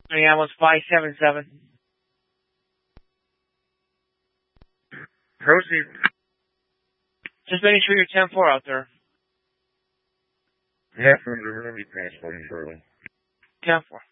Minneapolis 577. Proceed. Just making sure you're 10-4 out there. Yeah, we're going to be transporting shortly. 10-4.